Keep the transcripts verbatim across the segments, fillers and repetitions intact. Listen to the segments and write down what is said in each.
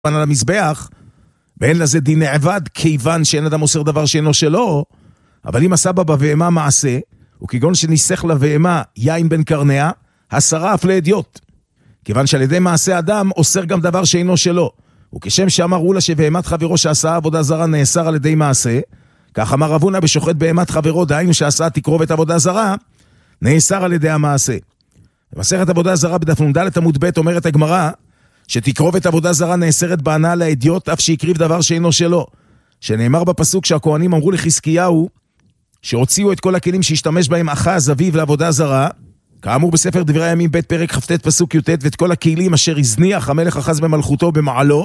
על המזבח, ואין לזה דין עבד, כיוון שאין אדם מוסר דבר שאינו שלו, אבל אם עשה בה בבהמה מעשה, וכגון שניסח לבהמה יין בן קרניה, הסרה אף לאדיוט. כיוון שעל ידי מעשה אדם, אוסר גם דבר שאינו שלו. וכשם שאמרו לה שבהמת חברו שעשה עבודה זרה נאסר על ידי מעשה, כך אמר רב הונא בשוחט בהמת חברו, דהיינו שעשה תקרובת עבודה זרה, נאסר על ידי המעשה. במסכת עבודה זרה בדף נ"ד עמוד ב' אומרת הגמרא, שתקרובת עבודה זרה נאסרת בהנאה לאדיוט, אף שהקריב דבר שאינו שלו. שנאמר בפסוק שהכהנים אמרו לחזקיהו, שהוציאו את כל הכלים שהשתמש בהם אחז אביו לעבודה זרה, כאמור בספר דברי הימים ב' פרק כ"ט פסוק י"ט, ואת כל הכלים אשר הזניח המלך אחז במלכותו במעלו,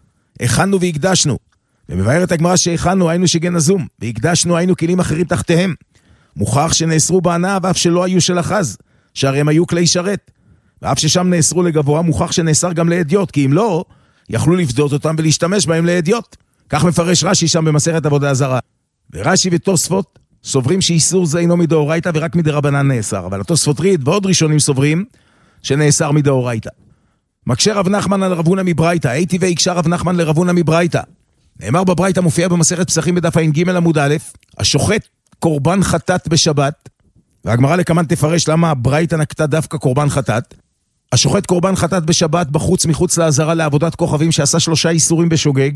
הכנו והקדשנו. ומבארת הגמרא שהכנו היינו שגנזום, והקדשנו היינו כלים אחרים תחתיהם. מוכח שנאסרו בהנאה ואף שלא היו של אחז, שהרי הם היו כלי שרת. ואף ששם נאסרו לגבוה, מוכח שנאסר גם לאדיוט, כי אם לא, יכלו לפדות אותם ולהשתמש בהם לאדיוט. כך מפרש רש"י שם במסכת עבודה זרה. ורש"י ותוספות סוברים שאיסור זה אינו מדאורייתא ורק מדרבנן נאסר, אבל התוספות ריד ועוד ראשונים סוברים שנאסר מדאורייתא. מקשה רב נחמן על רב הונא מברייתא, הייתי והקשה רב נחמן לרב הונא מברייתא. נאמר בברייתא, מופיע במסכת פסחים בדף ע"ג עמוד א', השוחט קורבן חטאת בשבת, והגמרא לכמן תפרש למה הברייתא נקטה דווקא קורבן חטאת. השוחט קורבן חטאת בשבת בחוץ מחוץ לעזרה לעבודת כוכבים שעשה שלושה איסורים בשוגג,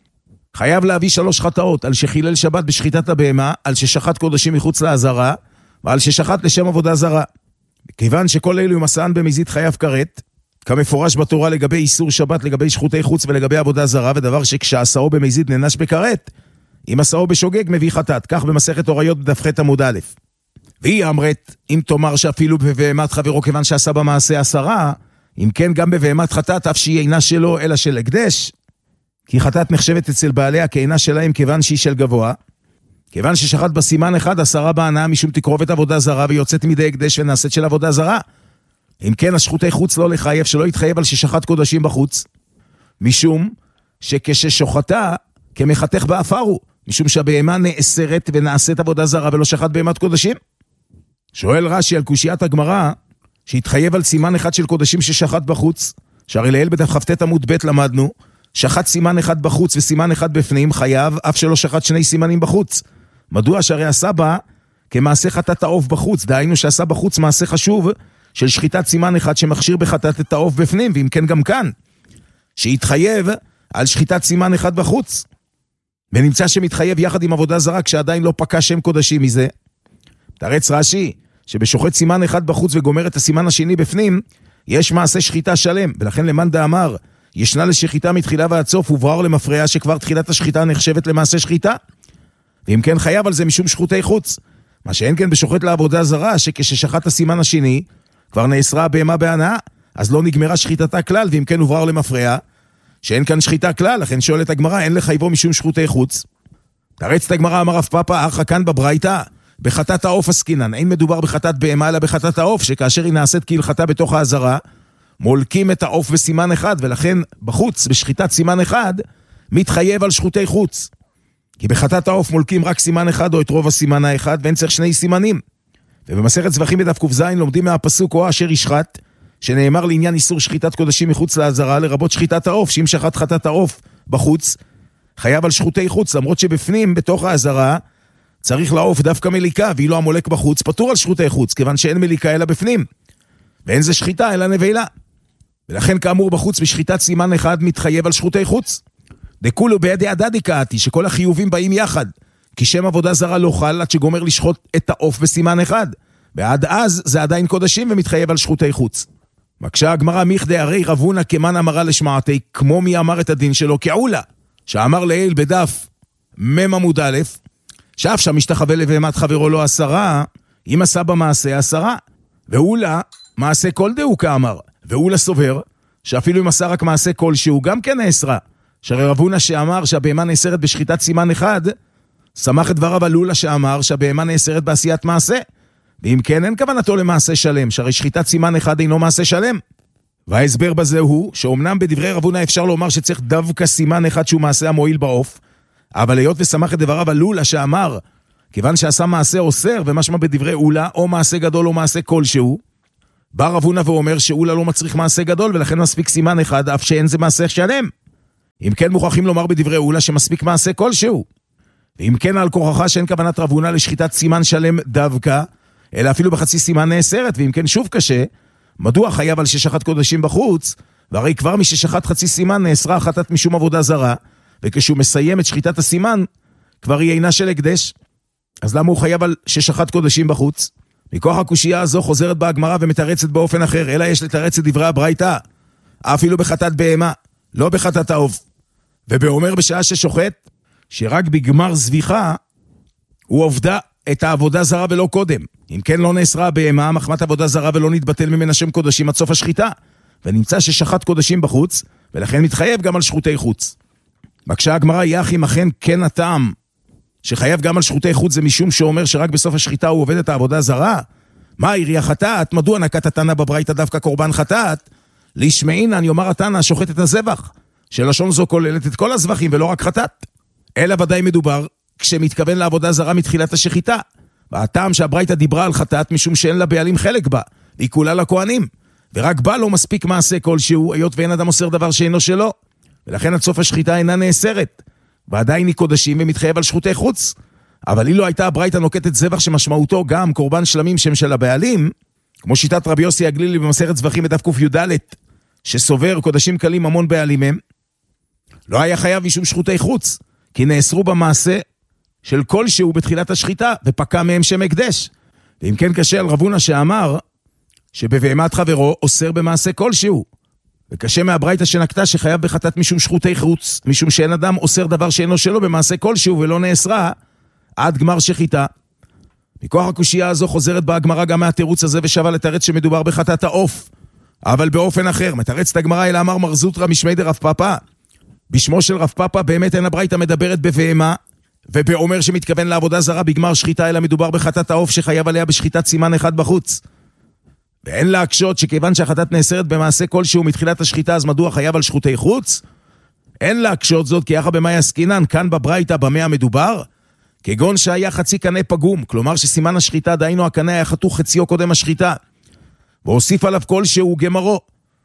חייב להביא שלוש חטאות, על שחילל שבת בשחיטת הבהמה, על ששחט קודשים מחוץ לעזרה, ועל ששחט לשם עבודה זרה. כיוון שכל אלו מסען במזיד חייב כרת, כמפורש בתורה לגבי איסור שבת, לגבי שחוטי חוץ ולגבי עבודה זרה, ודבר שכשעשאו במזיד ננש בכרת, אם עשאו בשוגג מביא חטאת, כך במסכת הוריות בדף ח' עמוד א'. והיא אמרת, אם תאמר שאפילו בבהמת חברו כיוון שעשה במעשה עשרה, אם כן גם בבהמת חטאת, אף שהיא אינה שלו אלא של הקדש, כי חטאת נחשבת אצל בעליה כאינה שלהם כיוון שהיא של גבוה, כיוון ששחט בסימן אחד עשרה בהנאה משום תקרובת עבודה זרה, ויוצאת מידי הקדש ונעשית של עבודה זרה. אם כן השחוטי חוץ לא לחייב, שלא יתחייב על ששחט קודשים בחוץ, משום שכששוחטה כמחתך באפרו, משום שהבהמה נאסרת ונעשית עבודה זרה ולא שחט בהמת קודשים. שואל רש"י על קושיית הגמרא, שהתחייב על סימן אחד של קודשים ששחט בחוץ, שהרי לעיל בדף כ"ט עמוד ב' למדנו, שחט סימן אחד בחוץ וסימן אחד בפנים, חייב, אף שלא שחט שני סימנים בחוץ. מדוע? שהרי עשה בה כמעשה חטאת העוף בחוץ, דהיינו שעשה בחוץ מעשה חשוב של שחיטת סימן אחד שמכשיר בחטאת את העוף בפנים, ואם כן גם כאן, שהתחייב על שחיטת סימן אחד בחוץ, ונמצא שמתחייב יחד עם עבודה זרה כשעדיין לא פקע שם קודשים מזה. תרץ רש"י, שבשוחט סימן אחד בחוץ וגומר את הסימן השני בפנים, יש מעשה שחיטה שלם, ולכן למאן דאמר, ישנה לשחיטה מתחילה ועד סוף, וברר למפרע שכבר תחילת השחיטה נחשבת למעשה שחיטה. ואם כן חייב על זה משום שחוטי חוץ. מה שאין כן בשוחט לעבודה זרה, שכששחט הסימן השני, כבר נאסרה הבהמה בהנאה, אז לא נגמרה שחיטתה כלל, ואם כן הוברר למפרע, שאין כאן שחיטה כלל, לכן שואלת הגמרא, אין לחייבו משום שחוטי חוץ. תרץ את הגמרא, אמר רב פאפא, אחא כאן בברייתא, בחטאת העוף עסקינן, אין מדובר בחטאת בהמה, אלא בחטאת העוף, שכאשר היא נעשית כהלכתה בתוך העזרה, מולקים את העוף בסימן אחד, ולכן בחוץ, בשחיטת סימן אחד, מתחייב על שחוטי חוץ. כי בחטאת העוף מולקים רק סימן אחד, או את רוב הסימן האחד, ואין צריך שני סימנים. ובמסכת זבחים בדף ק"ז לומדים מהפסוק, או אשר ישחט, שנאמר לעניין איסור שחיטת קודשים מחוץ לעזרה, לרבות שחיטת העוף, שאם שחט חטאת העוף בחוץ, חייב על שחוטי חוץ, למרות שבפנים, בתוך העזרה, צריך לעוף דווקא מליקה, והיא לא המולק בחוץ, פטור על שחוטי חוץ, כיוון שאין מליקה אלא בפנים. ואין זה שחיטה אלא נבלה. ולכן כאמור בחוץ בשחיטת סימן אחד מתחייב על שחוטי חוץ. דכולו בידי הדדי קאתי, שכל החיובים באים יחד, כי שם עבודה זרה לא חל עד שגומר לשחוט את העוף בסימן אחד, ועד אז זה עדיין קודשים ומתחייב על שחוטי חוץ. מקשה הגמרא, מיכדי הרי רב הונא כמן אמרה לשמעתי, כמו מי אמר את הדין שלו כעולה, שאמר לעיל בדף מם עמוד א', שאף שם משתחווה לבהמת חברו לא עשרה, אם עשה במעשה עשרה, ועולה מעשה כל דהו כאמר, ואולה סובר שאפילו אם עשה רק מעשה כלשהו גם כן נאסרה, שהרי רב הונא שאמר שהבהמה נאסרת בשחיטת סימן אחד, שמח את דבריו על אולה שאמר שהבהמה נאסרת בעשיית מעשה, ואם כן אין כוונתו למעשה שלם, שהרי שחיטת סימן אחד אינו מעשה שלם. וההסבר בזה הוא שאומנם בדברי רב הונא אפשר לומר שצריך דווקא סימן אחד שהוא מעשה המועיל בעוף, אבל היות ושמח את דבריו על אולה שאמר כיוון שעשה מעשה אוסר, ומשמע בדברי אולה או מעשה גדול או מעשה כלשהו, בא רב הונא ואומר שאולה לא מצריך מעשה גדול, ולכן מספיק סימן אחד, אף שאין זה מעשה שלם. אם כן מוכרחים לומר בדברי אולה שמספיק מעשה כלשהו. ואם כן על כוחך שאין כוונת רב הונא לשחיטת סימן שלם דווקא, אלא אפילו בחצי סימן נאסרת, ואם כן שוב קשה, מדוע חייב על ששחט קודשים בחוץ, והרי כבר מששחט חצי סימן נאסרה חטאת משום עבודה זרה, וכשהוא מסיים את שחיטת הסימן, כבר היא אינה של הקדש. אז למה הוא חייב על ששחט קודשים בחוץ? מכוח הקושייה הזו חוזרת בה הגמרא ומתרצת באופן אחר, אלא יש לתרץ את דברי הברייתא, אפילו בחטאת בהמה, לא בחטאת העוף. ובאומר בשעה ששוחט, שרק בגמר זביחה, הוא עובדה את העבודה זרה ולא קודם. אם כן לא נאסרה בהמה, מחמת עבודה זרה ולא נתבטל ממנה שם קודשים עד סוף השחיטה. ונמצא ששחט קודשים בחוץ, ולכן מתחייב גם על שחוטי חוץ. בקשה הגמרא, יח אם אכן כן הטעם, שחייב גם על שחוטי חוץ, זה משום שאומר שרק בסוף השחיטה הוא עובד את העבודה זרה. מה עירי החטאת? מדוע נקט התנא בברייתא דווקא קורבן חטאת? לישמעינן יאמר התנא שוחט את הזבח, שלשון זו כוללת את כל הזבחים ולא רק חטאת. אלא ודאי מדובר כשמתכוון לעבודה זרה מתחילת השחיטה. והטעם שהברייתא דיברה על חטאת משום שאין לה בעלים חלק בה, היא כולה לכהנים. ורק בה לא מספיק מעשה כלשהו, היות ואין אדם מוסר דבר שאינו שלו. ולכן עד סוף השחיטה אינה נאסרת. ועדיין היא קודשים ומתחייב על שחוטי חוץ. אבל אילו הייתה הברייתא נוקטת זבח שמשמעותו גם קורבן שלמים שם של הבעלים, כמו שיטת רבי יוסי הגלילי במסכת זבחים בדף ק"ד, שסובר קודשים קלים המון בעלים הם, לא היה חייב משום שחוטי חוץ, כי נאסרו במעשה של כלשהו בתחילת השחיטה, ופקע מהם שם הקדש. ואם כן קשה על רב הונא שאמר, שבבהמת חברו אוסר במעשה כלשהו. וקשה מהברייתא שנקטה שחייב בחטאת משום שחוטי חוץ, משום שאין אדם אוסר דבר שאינו שלו במעשה כלשהו ולא נאסרה עד גמר שחיטה. מכוח הקושייה הזו חוזרת בה הגמרא גם מהתירוץ הזה ושווה לתרץ שמדובר בחטאת העוף. אבל באופן אחר, מתרצת הגמרא אלא אמר מר זוטרא משמי דרב פאפא. בשמו של רב פאפא באמת אין הברייתא מדברת בבהמה, ובאומר שמתכוון לעבודה זרה בגמר שחיטה, אלא מדובר בחטאת העוף שחייב עליה בשחיטת סימן אחד בחוץ. ואין להקשות שכיוון שהחטאת נאסרת במעשה כלשהו מתחילת השחיטה, אז מדוע חייב על שחוטי חוץ? אין להקשות זאת, כי יחד במאי עסקינן, כאן בברייתא במה המדובר, כגון שהיה חצי קנה פגום, כלומר שסימן השחיטה, דהיינו הקנה היה חתוך חציו קודם השחיטה, והוסיף עליו כלשהו גמרו,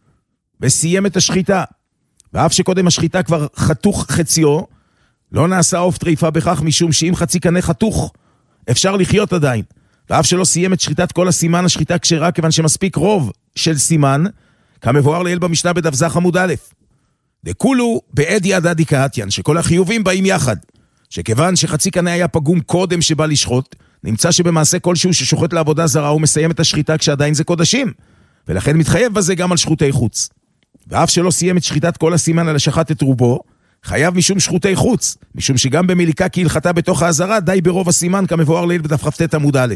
וסיים את השחיטה, ואף שקודם השחיטה כבר חתוך חציו, לא נעשה עוף טריפה בכך, משום שאם חצי קנה חתוך, אפשר לחיות עדיין. ואף שלא סיים את שחיטת כל הסימן, השחיטה כשרה, כיוון שמספיק רוב של סימן, כמבואר לעיל במשנה בדף ז עמוד א'. דכולו בעד ידא דקאתיין, שכל החיובים באים יחד. שכיוון שחצי קנה היה פגום קודם שבא לשחוט, נמצא שבמעשה כלשהו ששוחט לעבודה זרה, הוא מסיים את השחיטה כשעדיין זה קודשים. ולכן מתחייב בזה גם על שחוטי חוץ. ואף שלא סיים את שחיטת כל הסימן על שחט את רובו, חייב משום שחוטי חוץ, משום שגם במיליקה כהלכתה בתוך העזרה, די ברוב הסימן כמבואר לעיל בדף כ"ט עמוד א'.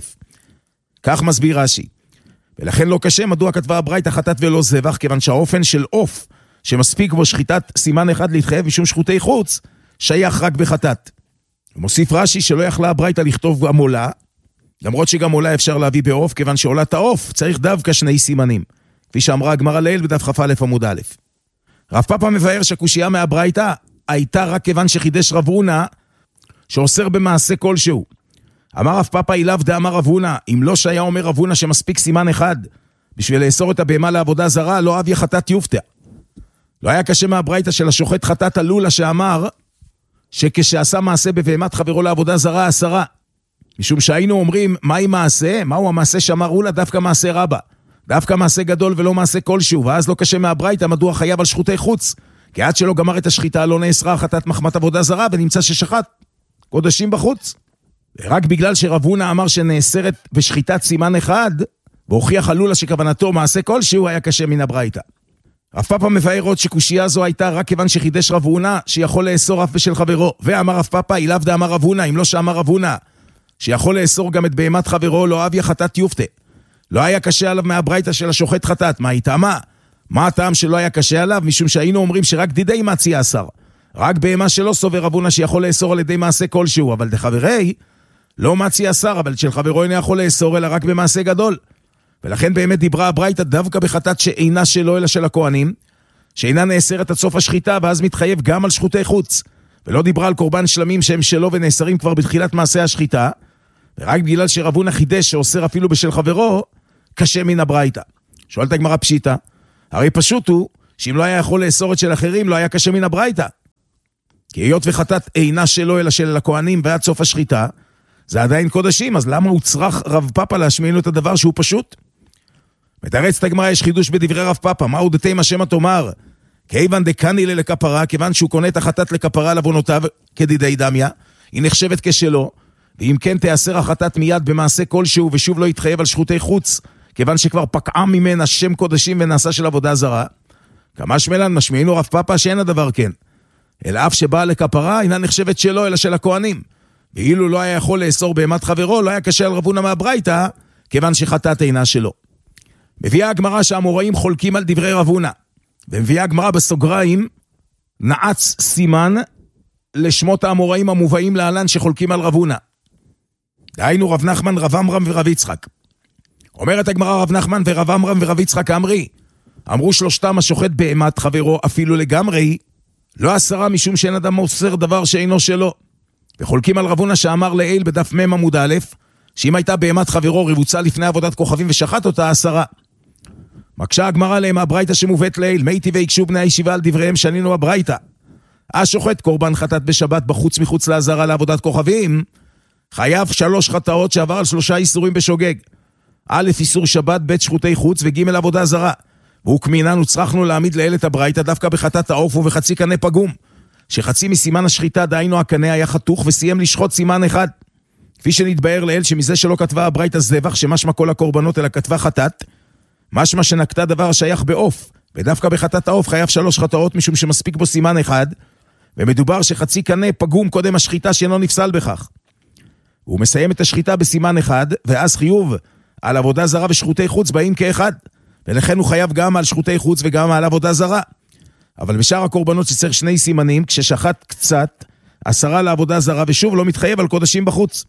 כך מסביר רש"י. ולכן לא קשה מדוע כתבה הברייתא חטאת ולא זבח, כיוון שהאופן של עוף, שמספיק בו שחיטת סימן אחד להתחייב משום שחוטי חוץ, שייך רק בחטאת. ומוסיף רש"י שלא יכלה הברייתא לכתוב גם עולה, למרות שגם עולה אפשר להביא בעוף, כיוון שעולת העוף צריך דווקא שני סימנים, כפי שאמרה הגמרא לעיל בדף כ"א עמוד א'. רב פאפא מבאר שהקושייה מהברייתא הייתה רק כיוון שחידש רב הונא שאוסר במעשה כלשהו. אמר רב פאפא אליו דאמר רב הונא, אם לא שהיה אומר רב הונא שמספיק סימן אחד בשביל לאסור את הבהמה לעבודה זרה, לא אביה חטאת יופתע. לא היה קשה מהברייתא של השוחט חטאת הלולה שאמר שכשעשה מעשה בבהמת חברו לעבודה זרה עשרה. משום שהיינו אומרים, מהי מעשה? מהו המעשה שאמר אולה? דווקא מעשה רבה. דווקא מעשה גדול ולא מעשה כלשהו, ואז לא קשה מהברייתא מדוע חייב על שחוטי חוץ. כי עד שלא גמר את השחיטה לא נאסרה חטאת מחמת עבודה זרה, ונמצא ששחט קודשים בחוץ. ורק בגלל שרב הונא אמר שנאסרת בשחיטת סימן אחד, והוכיח הלולה שכוונתו מעשה כלשהו, היה קשה מן הברייתא. רב פאפא מבאר עוד שקושייה זו הייתה רק כיוון שחידש רב הונא שיכול לאסור אף בשל חברו. ואמר רב פאפא אליו דאמר רב הונא, אם לא שאמר רב הונא שיכול לאסור גם את בהמת חברו, לא אביה חטאת יופתע. לא היה קשה עליו מהברייתא של השוחט חטאת. מה הייתה? מה? מה הטעם שלא היה קשה עליו? משום שהיינו אומרים שרק דידי מצי אסר. רק בהמה שלא סובר רב הונא שיכול לאסור על ידי מעשה כלשהו, אבל דחברי לא מצי אסר, אבל של חברו אינו יכול לאסור אלא רק במעשה גדול. ולכן באמת דיברה הברייתא דווקא בחטאת שאינה שלו אלא של הכהנים, שאינה נאסרת עד סוף השחיטה, ואז מתחייב גם על שחוטי חוץ. ולא דיברה על קורבן שלמים שהם שלו ונאסרים כבר בתחילת מעשה השחיטה, ורק בגלל שרב הונא חידש שאוסר אפילו בשל חברו, קשה מן הברייתא. שואלת הגמרא פשיטא, הרי פשוט הוא שאם לא היה יכול לאסור את של אחרים, לא היה קשה מן הברייתא. כי היות וחטאת אינה שלו אלא של הכהנים ועד סוף השחיטה, זה עדיין קודשים, אז למה הוא צריך רב פאפה להשמיע לו את הדבר שהוא פשוט? מתרץ הגמרא, יש חידוש בדברי רב פאפה, מהו דתימה שמא תאמר? כיוון דקני לכפרה, כיוון שהוא קונה את החטאת לכפרה לעוונותיו כדידי דמיה, היא נחשבת כשלו, ואם כן תיאסר החטאת מיד במעשה כלשהו ושוב לא יתחייב על שחוטי חוץ, כיוון שכבר פקעה ממנה שם קודשים ונעשה של עבודה זרה. כמה שמלן משמיעינו רב פאפה שאין הדבר כן. אלא אף שבאה לכפרה אינה נחשבת שלו אלא של הכהנים. ואילו לא היה יכול לאסור בהמת חברו, לא היה קשה על רבונה מהברייתא, כיוון שחטאת אינה שלו. מביאה הגמרא שהאמוראים חולקים על דברי רבונה, ומביאה הגמרא בסוגריים נעץ סימן לשמות האמוראים המובאים להלן שחולקים על רבונה. דהיינו רב נחמן, רב עמרם ורב יצחק. אומרת הגמרא רב נחמן ורב עמרם ורב יצחק אמרי, אמרו שלושתם השוחט בהמת חברו אפילו לגמרי, לא עשרה משום שאין אדם מוסר דבר שאינו שלו. וחולקים על רבונה שאמר לעיל בדף מ' עמוד א', שאם הייתה בהמת חברו רבוצה לפני עבודת כוכבים ושחט אותה עשרה. מקשה הגמרא להם הברייתא שמובאת לעיל, מי טבעי יקשו בני הישיבה על דבריהם שנינו הברייתא. השוחט קורבן חטאת בשבת בחוץ מחוץ לעזרה לעבודת כוכבים, חייב שלוש חטאות שעבר על שלושה איסורים בשוגג. א', איסור שבת, ב', שחוטי חוץ וג', עבודה זרה. והוא כמיננו צריכנו להעמיד לעיל את הברייתא דווקא בחטאת העוף ובחצי קנה פגום, שחצי מסימן השחיטה דהיינו הקנה היה חתוך וסיים לשחוט סימן אחד. כפי שנתבהר לעיל שמזה שלא כתבה הברייתא זבח שמשמע כל הקורבנות אלא כתבה חטאת, משמע שנקטה דבר שייך בעוף, ודווקא בחטאת העוף חייב שלוש חטאות משום שמספיק בו סימן אחד, ומדובר שחצי קנה פגום קודם השחיטה שאינו נפסל בכך. הוא מסיים את השחיטה בסימן אחד, ואז חיוב על עבודה זרה ושחוטי חוץ באים כאחד, ולכן הוא חייב גם על שחוטי חוץ וגם על עבודה זרה. אבל בשאר הקורבנות שצריך שני סימנים, כששחט קצת, עשרה לעבודה זרה ושוב לא מתחייב על קודשים בחוץ.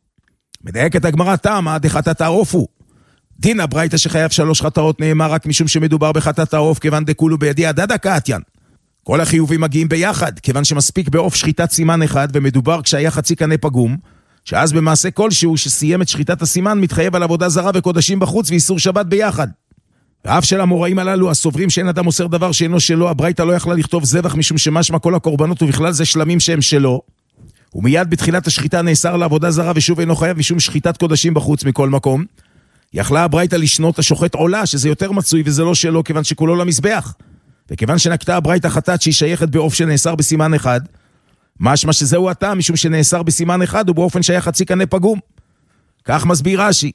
מדייקת הגמרא טעמה דחטאת העוף הוא. דין הברייתא שחייב שלוש חטאות נאמר רק משום שמדובר בחטאת העוף, כיוון דכולו בידי הדדה קעתיין. כל החיובים מגיעים ביחד, כיוון שמספיק בעוף שחיטת סימן אחד, ומדובר כשהיה חצי קנה פגום, שאז במעשה כלשהו שסיים את שחיטת הסימן מתחייב על עבודה זרה וקודשים בחוץ ואיסור שבת ביחד. ואף של המוראים הללו הסוברים שאין אדם מוסר דבר שאינו שלו, הברייתא לא יכלה לכתוב זבח משום שמשמע כל הקורבנות ובכלל זה שלמים שהם שלו, ומיד בתחילת השחיטה נאסר לעבודה זרה ושוב אינו חייב משום שחיטת קודשים בחוץ מכל מקום. יכלה הברייתא לשנות השוחט עולה שזה יותר מצוי וזה לא שלו כיוון שכולו למזבח, וכיוון שנקטה הברייתא חטאת שהיא שייכת בעוף שנאסר בסימן אחד, משמע שזהו הטעם משום שנאסר בסימן אחד ובאופן שהיה חצי קנה פגום. כך מסביר רש"י.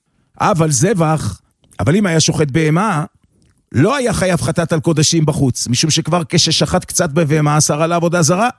אבל זבח, אבל אם היה שוחט בהמה, לא היה חייב חטאת על קודשים בחוץ, משום שכבר כששחט קצת בבהמה אסר על עבודה זרה.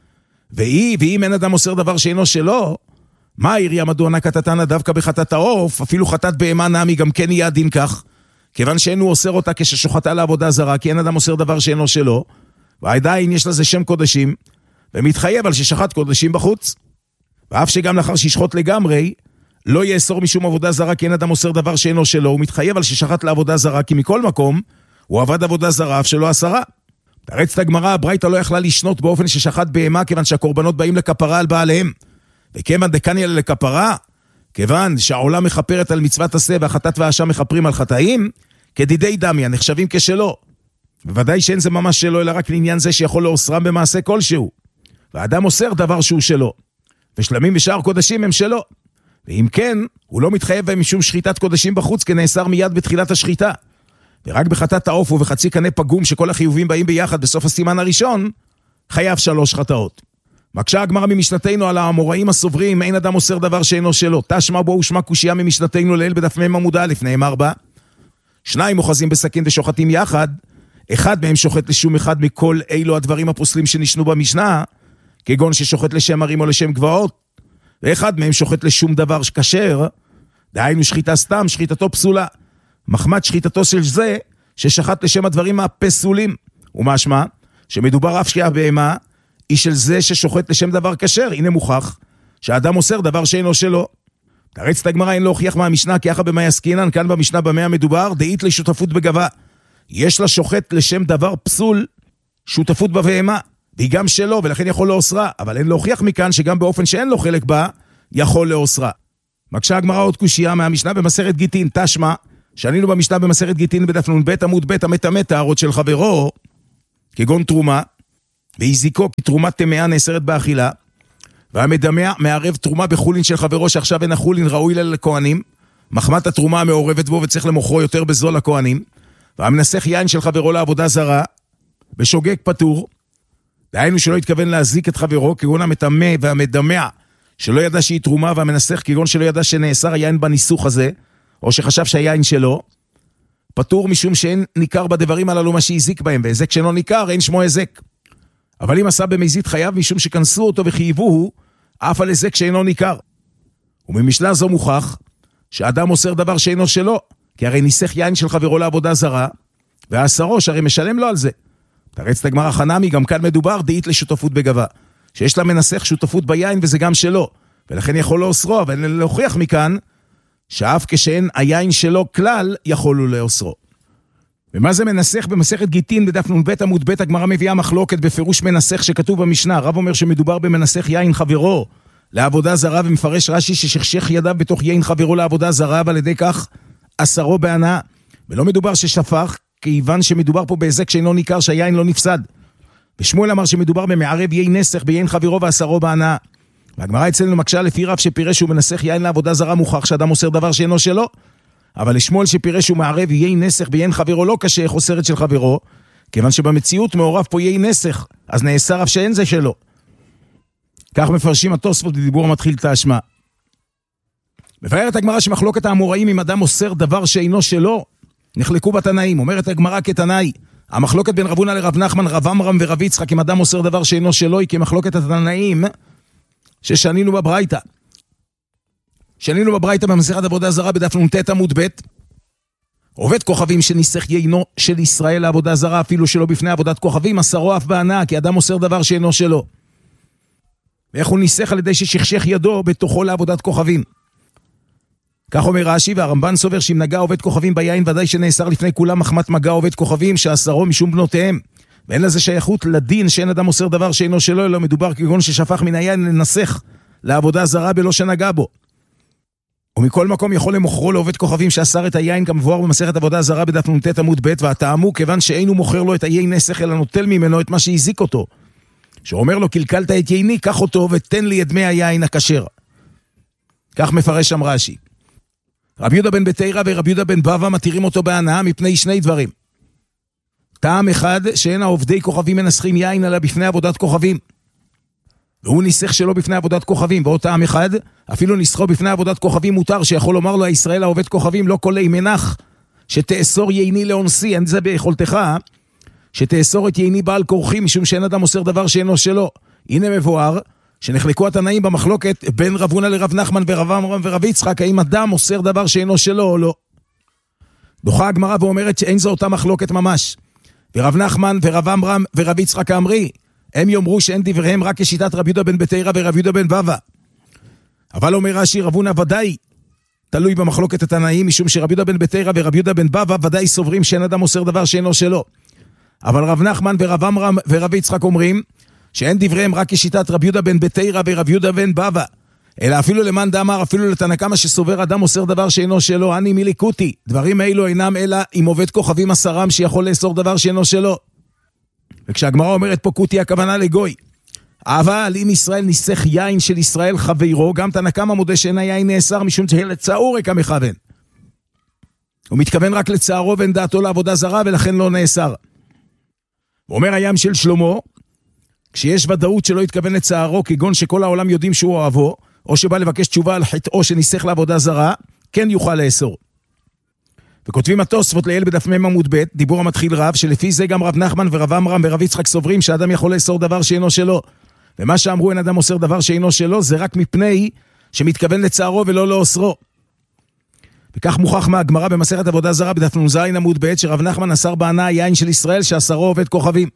והיא, ואם אין אדם מוסר דבר שאינו שלו, מה העיריה מדוע נקטתנה דווקא בחטאת העוף, אפילו חטאת בהמה נמי גם כן יהיה הדין כך, כיוון שאין הוא אוסר אותה כששוחטה לעבודה זרה, כי אין אדם מוסר דבר שאינו שלו, ועדיין יש לזה שם קודשים, ומתחייב על ששחט קודשים בחוץ. ואף שגם לאחר שישחוט לגמרי, לא יאסור משום עבודה זרה, כי אין אדם מוסר דבר שאינו שלו, הוא מתחייב על ששחט לעבודה זרה, כי מכל מקום הוא עבד עבודה זרה אף שלא עשרה. תרצת הגמרא, הברייתא לא יכלה לשנות באופן ששחט בהמה, כיוון שהקורבנות באים לכפרה על בעליהם. וכיוון דקניה לכפרה, כיוון שהעולם מחפרת על מצוות עשה והחטאת והאשם מחפרים על חטאים, כדידי דמיה נחשבים כשלו. בוודאי שאין זה ממש שלו, אלא רק לעניין זה שיכול לאוסרם במעשה כלשהו. והאדם אוסר דבר שהוא שלו, ושלמים ושאר קודשים הם שלו. ואם כן, הוא לא מתחייב בהם משום שחיטת קודשים בחוץ, כנאסר מיד בתחילת השחיטה. ורק בחטאת העוף ובחצי קנה פגום שכל החיובים באים ביחד בסוף הסימן הראשון, חייב שלוש חטאות. מקשה הגמרא ממשנתנו על האמוראים הסוברים, אין אדם מוסר דבר שאינו שלו. תשמע בו ושמע קושיה ממשנתנו לאל בדף מ' עמוד א', נאמר בה, שניים אוחזים בסכין ושוחטים יחד, אחד מהם שוחט לשום אחד מכל אילו הדברים הפוסלים שנשנו במשנה, כגון ששוחט לשם ערים או לשם גבעות, ואחד מהם שוחט לשום דבר כשר, דהיינו שחיטה סתם, שחיטתו פסולה. מחמת שחיטתו של זה, ששחט לשם הדברים הפסולים. ומשמע, שמדובר אף שחייה בהמה, היא של זה ששוחט לשם דבר כשר. הנה מוכח, שהאדם מוסר דבר שאינו שלו. תרצת הגמרא אין להוכיח מהמשנה, כי אחא במאי עסקינן, כאן במשנה במה מדובר, דאית לשותפות בגבה. יש לה שוחט לשם דבר פסול, שותפות בבהמה. והיא גם שלו, ולכן יכול לאוסרה, אבל אין להוכיח מכאן שגם באופן שאין לו חלק בה, יכול לאוסרה. מקשה הגמרא עוד קושיה מהמשנה במסכת גיטין, תשמע, שענינו במשנה במסכת גיטין בדף נ"ב עמוד ב' המטמא טהרות של חברו, כגון תרומה, והזיקו כי תרומת טמאה נאסרת באכילה, והמדמע מערב תרומה בחולין של חברו שעכשיו אין החולין ראוי לה לכהנים, מחמת התרומה המעורבת בו וצריך למוכרו יותר בזול לכהנים, והמנסח יין של חברו לעבודה זרה, בשוגג פטור, דהיינו שלא התכוון להזיק את חברו, כגון המטמא והמדמע, שלא ידע שהיא תרומה, והמנסח כגון שלא ידע שנאסר היין בניסוך הזה, או שחשב שהיין שלו, פטור משום שאין ניכר בדברים הללו מה שהזיק בהם, והזק שאינו ניכר אין שמו הזק. אבל אם עשה במזיד חייב משום שכנסו אותו וחייבוהו, אף על הזק שאינו ניכר. וממשנה זו מוכח, שאדם מוסר דבר שאינו שלו, כי הרי ניסח יין של חברו לעבודה זרה, והעשרו שהרי משלם לו על זה. תרץ את הגמרא חנמי, גם כאן מדובר דאית לשותפות בגבה, שיש לה מנסח שותפות ביין וזה גם שלו, ולכן יכול לאוסרו, אבל להוכיח מכאן, שאף כשאין היין שלו כלל, יכולו לאוסרו. ומה זה מנסח במסכת גיטין בדף נ"ב עמוד ב', הגמרא מביאה מחלוקת בפירוש מנסח שכתוב במשנה. רב אומר שמדובר במנסח יין חברו לעבודה זרה, ומפרש רש"י ששכשך ידיו בתוך יין חברו לעבודה זרה, ועל ידי כך עשרו בהנאה. ולא מדובר ששפך, כיוון שמדובר פה בהזק שאינו ניכר שהיין לא נפסד. ושמואל אמר שמדובר במערב יין נסך ביין חברו ועשרו בהנאה. והגמרא אצלנו מקשה לפי רב שפירש שהוא מנסח יין לעבודה זרה מוכח שאדם מוסר דבר שאינו שלו. אבל לשמואל שפירש שהוא מערב יין נסך ביין חברו לא קשה חוסרת של חברו, כיוון שבמציאות מעורב פה יין נסך, אז נאסר אף שאין זה שלו. כך מפרשים התוספות בדיבור המתחיל את האשמה. מבארת הגמרא שמחלוקת האמוראים אם אדם מוסר דבר שאינו שלו, נחלקו בתנאים. אומרת הגמרא כתנאי, המחלוקת בין רב הונא לרב נחמן, רב עמרם ורב יצחק, אם אדם מוסר דבר שאינו שלו, היא כמחלוקת התנאים ששנינו בברייתא. שנינו בברייתא במסכת עבודה זרה בדף נ"ט עמוד ב', עובד כוכבים שניסח יינו של ישראל לעבודה זרה, אפילו שלא בפני עבודת כוכבים, עשרו אף בהנאה, כי אדם מוסר דבר שאינו שלו. ואיך הוא ניסח על ידי ששכשך ידו בתוכו לעבודת כוכבים. כך אומר רש"י, והרמב"ן סובר שאם נגע עובד כוכבים ביין, ודאי שנאסר לפני כולם מחמת מגע עובד כוכבים, שעשרו משום בנותיהם. ואין לזה שייכות לדין שאין אדם מוסר דבר שאינו שלו, אלא מדובר כגון ששפך מן היין לנסח לעבודה זרה בלא שנגע בו. ומכל מקום יכול למוכרו לעובד כוכבים שאסר את היין כמבואר במסכת עבודה זרה בדף נ"ט עמוד ב', והטעמו כיוון שאינו מוכר לו את היין נסך אלא נוטל ממנו את מה שהזיק אותו. שאומר לו קלקלת את ייני, קח אותו ותן לי את דמי היין הכשר. כך מפרש שם רש"י. רבי יהודה בן בתירא ורבי יהודה בן בבא מתירים אותו בהנאה מפני שני דברים. טעם אחד, שאין העובדי כוכבים מנסחים יין אלא בפני עבודת כוכבים. והוא ניסח שלא בפני עבודת כוכבים. ועוד טעם אחד, אפילו ניסחו בפני עבודת כוכבים מותר, שיכול לומר לו הישראל העובד כוכבים לא קולי מנח, שתאסור ייני לאונסי, אין זה ביכולתך, שתאסור את ייני בעל כורחי, משום שאין אדם מוסר דבר שאינו שלו. הנה מבואר, שנחלקו התנאים במחלוקת בין רב הונא לרב נחמן ורב עמרם ורב יצחק, האם אדם מוסר דבר שאינו שלו או לא. דוחה הגמרא ואומרת שאין זו אותה מחלוקת ממש. ורב נחמן ורב עמרם ורב יצחק אמרי, הם יאמרו שאין דבריהם רק כשיטת רבי יהודה בן בתירא ורבי יהודה בן בבא. אבל אומר רש"י, רב הונא ודאי תלוי במחלוקת התנאים, משום שרבי יהודה בן בתירא ורבי יהודה בן בבא ודאי סוברים שאין אדם מוסר דבר שאינו שלו. אבל רב נחמן ורב עמרם ורב יצחק אומרים שאין דבריהם רק כשיטת רבי יהודה בן בתירא ורבי יהודה בן בבא, אלא אפילו למאן דאמר, אפילו לתנא קמא שסובר אדם מוסר דבר שאינו שלו, אני מיליקותי. דברים אלו אינם אלא אם עובד כוכבים עשרם שיכול לאסור דבר שאינו שלו. וכשהגמרא אומרת פה קוטי, הכוונה לגוי. אבל אם ישראל ניסח יין של ישראל חברו, גם תנא קמא מודה שאין היין נאסר משום שלצעור רק המכוון. הוא מתכוון רק לצערו ואין דעתו לעבודה זרה, ולכן לא נאסר. הוא אומר הים של שלמה, כשיש ודאות שלא התכוון לצערו, כגון שכל העולם יודעים שהוא אוהבו, או שבא לבקש תשובה על חטאו שניסח לעבודה זרה, כן יוכל לאסור. וכותבים התוספות לעיל בדף מ' עמוד ב', דיבור המתחיל רב, שלפי זה גם רב נחמן ורב עמרם ורב יצחק סוברים שאדם יכול לאסור דבר שאינו שלו. ומה שאמרו אין אדם אוסר דבר שאינו שלו, זה רק מפני שמתכוון לצערו ולא לאוסרו. וכך מוכח מהגמרא במסכת עבודה זרה בדף נ"ז עמוד ב', שרב נחמן אסר בהנאה יין של ישראל שאסרו עובד כוכבים.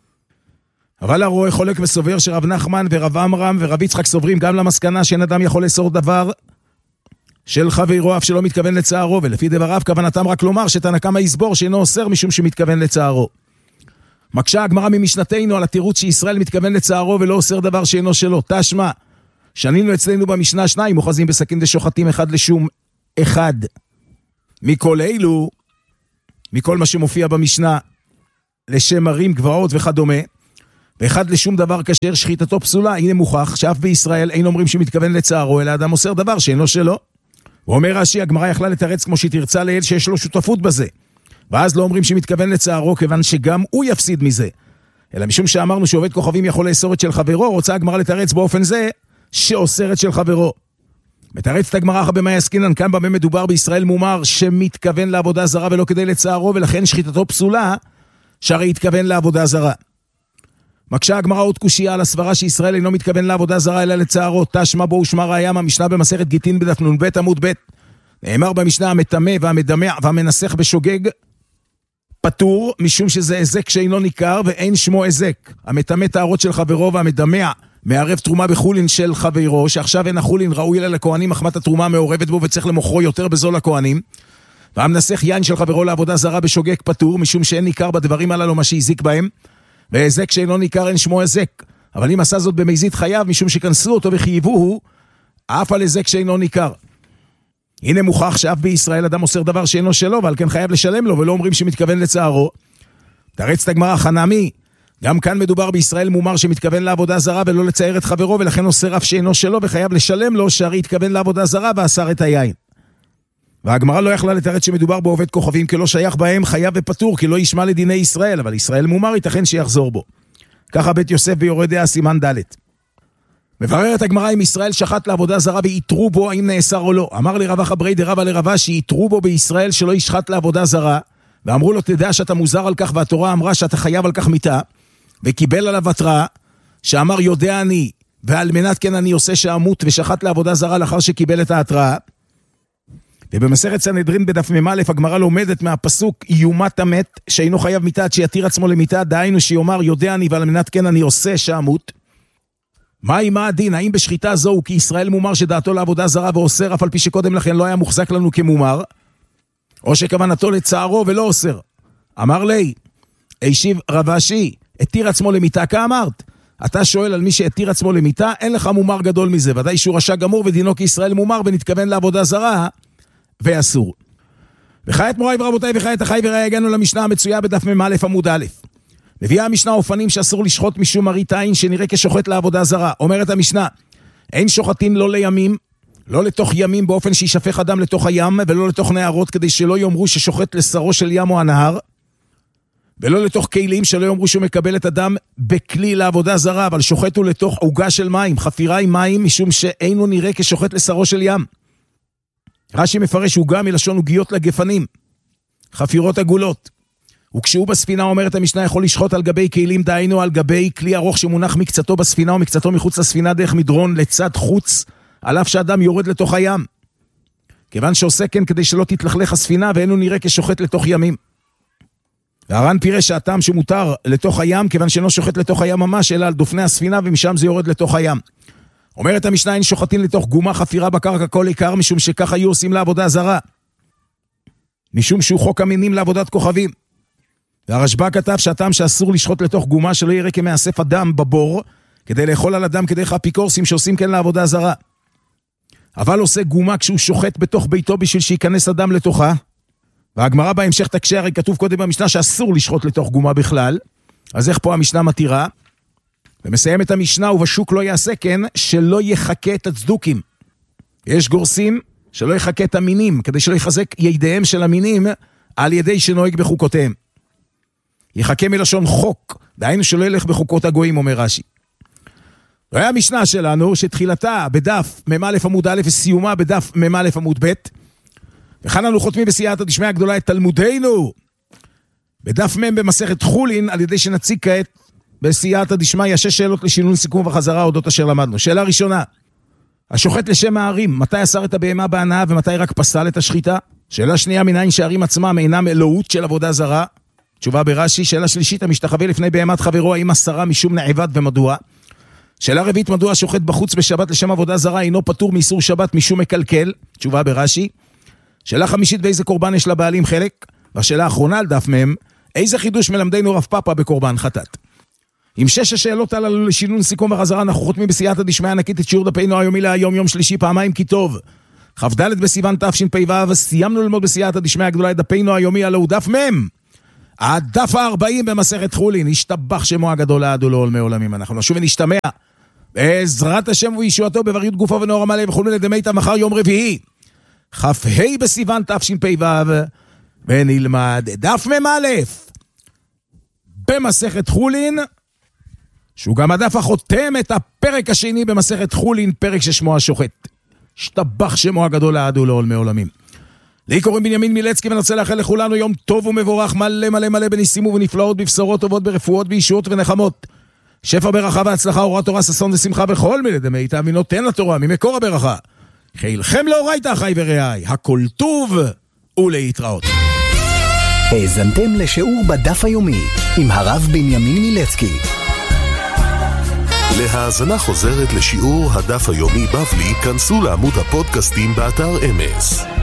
אבל הרואה חולק וסובר שרב נחמן ורב עמרם ורב יצחק סוברים גם למסקנה שאין אדם יכול לאסור דבר של חברו אף שלא מתכוון לצערו, ולפי דבריו כוונתם רק לומר שתנא קמא יסבור שאינו אוסר משום שמתכוון לצערו. מקשה הגמרא ממשנתנו על התירוץ שישראל מתכוון לצערו ולא אוסר דבר שאינו שלו. תשמע, שנינו אצלנו במשנה שניים מוחזים בסכין ושוחטים אחד לשום אחד. מכל אילו, מכל מה שמופיע במשנה לשם ערים גבעות וכדומה, ואחד לשום דבר כאשר שחיטתו פסולה. הנה מוכח שאף בישראל אין אומרים שמתכוון לצערו, אלא אדם מוסר דבר שאינו שלו. הוא אומר רש"י, הגמרא יכלה לתרץ כמו שהיא תרצה לאל שיש לו שותפות בזה. ואז לא אומרים שמתכוון לצערו, כיוון שגם הוא יפסיד מזה. אלא משום שאמרנו שעובד כוכבים יכול לאסור את של חברו, רוצה הגמרא לתרץ באופן זה שאוסר את של חברו. מתרצת הגמרא אחר במה יסקינן, כאן במה מדובר בישראל מומר שמתכוון לעבודה זרה ולא כדי לצערו, ולכן שחיטתו פסולה, שהרי התכוון לעבודה זרה. מקשה הגמרא עוד קושיה על הסברה שישראל אינו מתכוון לעבודה זרה אלא לצערו, תשמע בו ושמע ראיה מהמשנה במסכת גיטין בדף נ"ב עמוד ב'. נאמר במשנה המטמא והמדמע והמנסח בשוגג פטור, משום שזה הזק שאינו ניכר ואין שמו הזק. המטמא טהרות של חברו והמדמע מערב תרומה בחולין של חברו, שעכשיו אין החולין ראוי אלא לכהנים, מחמת התרומה מעורבת בו וצריך למוכרו יותר בזול לכהנים. והמנסח יין של חברו לעבודה זרה בשוגג פטור, משום שאין ניכר בדברים הללו מה שהזיק בהם, והזק שאינו ניכר אין שמו הזק. אבל אם עשה זאת במזיד חייב, משום שכנסו אותו וחייבוהו אף על הזק שאינו ניכר. הנה מוכח שאף בישראל אדם מוסר דבר שאינו שלו, ועל כן חייב לשלם לו, ולא אומרים שמתכוון לצערו. תרצת הגמרא חנמי, גם כאן מדובר בישראל מומר שמתכוון לעבודה זרה ולא לצייר את חברו, ולכן עושה אף שאינו שלו וחייב לשלם לו, שהרי התכוון לעבודה זרה ואסר את היין. והגמרא לא יכלה לתרץ שמדובר בעובד כוכבים, כי לא שייך בהם חייב ופטור, כי לא ישמע לדיני ישראל, אבל ישראל מומר ייתכן שיחזור בו. ככה בית יוסף ביורד דעה סימן ד'. מבררת הגמרא אם ישראל שחט לעבודה זרה ויתרו בו האם נאסר או לא. אמר לרבא חברי דרבא לרבא שיתרו בו בישראל שלא ישחט לעבודה זרה, ואמרו לו תדע שאתה מוזר על כך, והתורה אמרה שאתה חייב על כך מיתה, וקיבל עליו התראה שאמר יודע אני, ועל מנת כן אני עושה שעמות, ושחט לעבודה זרה לאחר שקיבל את ההתראה. ובמסכת סנהדרין בדף מ"א הגמרא לומדת מהפסוק איומת המת שאינו חייב מיתה עד שיתיר עצמו למיתה, דהיינו שיאמר יודע אני ועל מנת כן אני עושה שעמות. מהי מה הדין? האם בשחיטה זו הוא כי ישראל מומר שדעתו לעבודה זרה ואוסר אף על פי שקודם לכן לא היה מוחזק לנו כמומר, או שכוונתו לצערו ולא אוסר? אמר לי, הישיב רב אשי, התיר עצמו למיתה כאמרת. אתה שואל על מי שהתיר עצמו למיתה, אין לך מומר גדול מזה, ודאי שהוא רשע גמור ודינו כי ישראל מומר ונתכוון לעבודה זרה ואסור. וחיית מוריי ורבותיי וחיית החי וראי, הגענו למשנה המצויה בדף מ"א עמוד א'. מביאה המשנה אופנים שאסור לשחוט משום מראית עין שנראה כשוחט לעבודה זרה. אומרת המשנה, אין שוחטים לא לימים, לא לתוך ימים באופן שישפך אדם לתוך הים, ולא לתוך נהרות כדי שלא יאמרו ששוחט לשרו של ים או הנהר, ולא לתוך כלים שלא יאמרו שהוא מקבל את אדם בכלי לעבודה זרה, אבל שוחט הוא לתוך עוגה של מים, חפירה עם מים, משום שאינו נראה כשוחט לשרו של ים. רש"י מפרש עוגה מלשון עוגיות לגפנים, חפירות עגולות. וכשהוא בספינה אומרת המשנה יכול לשחוט על גבי כלים, דהיינו על גבי כלי ארוך שמונח מקצתו בספינה ומקצתו מחוץ לספינה דרך מדרון לצד חוץ, על אף שאדם יורד לתוך הים. כיוון שעושה כן כדי שלא תתלכלך הספינה ואינו נראה כשוחט לתוך ימים. והר"ן פירש שהטעם שמותר לתוך הים, כיוון שאינו שוחט לתוך הים ממש, אלא על דופני הספינה ומשם זה יורד לתוך הים. אומרת המשנה אין שוחטים לתוך גומה חפירה בקרקע כל עיקר, משום שכך היו עושים לעבודה זרה. משום שהוא חוק המינים לעבודת כוכבים. והרשב"א כתב שהטעם שאסור לשחוט לתוך גומה שלא יראה כמאסף אדם בבור, כדי לאכול על אדם כדרך אפיקורסים שעושים כן לעבודה זרה. אבל עושה גומה כשהוא שוחט בתוך ביתו בשביל שיכנס אדם לתוכה, והגמרא בהמשך תקשה, הרי כתוב קודם במשנה שאסור לשחוט לתוך גומה בכלל, אז איך פה המשנה מתירה? ומסיים את המשנה, ובשוק לא יעשה כן, שלא יחכה את הצדוקים. יש גורסים שלא יחכה את המינים, כדי שלא יחזק ידיהם של המינים, על ידי שנוהג בחוקותיהם. יחכה מלשון חוק, דהיינו שלא ילך בחוקות הגויים, אומר רש"י. והיה המשנה שלנו, שתחילתה בדף מ"א עמוד א' וסיומה בדף מ"א עמוד ב', וכאן אנו חותמים בסייעתא דשמיא הגדולה את תלמודנו, בדף מ' במסכת חולין, על ידי שנציג כעת בסייעתא דשמיא שש שאלות לשינון סיכום וחזרה אודות אשר למדנו. שאלה ראשונה, השוחט לשם הערים, מתי אסר את הבהמה בהנאה ומתי רק פסל את השחיטה? שאלה שנייה, מניין שהערים עצמם אינם אלוהות של עבודה זרה? תשובה ברש"י. שאלה שלישית, המשתחווה לפני בהמת חברו, האם אסרה משום נעבד ומדוע? שאלה רביעית, מדוע השוחט בחוץ בשבת לשם עבודה זרה אינו פטור מאיסור שבת משום מקלקל? תשובה ברש"י. שאלה חמישית, באיזה קורבן יש לבעלים חלק? והשאלה האחרונה על דף מ', איזה חידוש מלמדנו רב פאפה בקורבן חטאת? עם שש השאלות הללו לשינון סיכום וחזרה, אנחנו חותמים בסייעתא דשמיא ענקית את שיעור דפנו היומי להיום, יום שלישי, פעמיים כי טוב, כ"ד בסיוון תשפ"ו. סיימנו ללמוד בסייעתא דשמיא הגדולה את דפנו היומי, הלוא דף מ'. הדף ה-ארבעים במסכת חולין, השתבח שמו הגדול לעד ולעולמי עולמים. אנחנו נשוב ונשתמע בעזרת השם וישועתו בבריות גופו ונאור המלא וכולנו לדמיתה מחר יום רביעי כ"ה בסיוון תשפ"ו, ונלמד דף מ"א במסכת חולין, שהוא גם הדף החותם את הפרק השני במסכת חולין, פרק ששמו השוחט. השתבח שמו הגדול לעד ולעולמי עולמים. לי קוראים בנימין מילצקי, ונרצה לאחל לכולנו יום טוב ומבורך, מלא מלא מלא בניסים ובנפלאות, בבשורות טובות, ברפואות, בישועות ונחמות, שפע ברכה והצלחה, אורת תורה, ששון ושמחה בכל מיני דמיתה, ונותן לתורה ממקור הברכה. חילכם לאורייתא אחי ורעי, הכל טוב ולהתראות. האזנתם לשיעור בדף היומי עם הרב בנימין מילצקי. להאזנה חוזרת לשיעור הדף היומי בבלי, כנסו לעמוד הפודקאסטים באתר אמס.